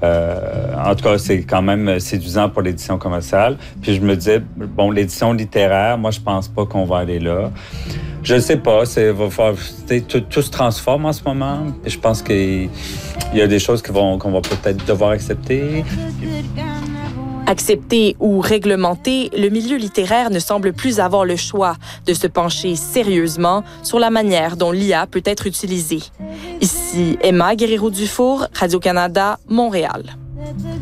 En tout cas, c'est quand même séduisant pour l'édition commerciale. Puis je me disais, bon, l'édition littéraire, moi, je pense pas qu'on va aller là. Je ne sais pas, tout se transforme en ce moment. Et je pense qu'il y a des choses qu'on va peut-être devoir accepter. Accepté ou réglementé, le milieu littéraire ne semble plus avoir le choix de se pencher sérieusement sur la manière dont l'IA peut être utilisée. Ici Emma Guerrero-Dufour, Radio-Canada, Montréal.